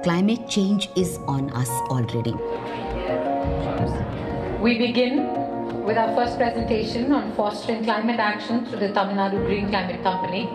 climate change is on us already. We begin with our first presentation on fostering climate action through the Tamil Nadu Green Climate Company.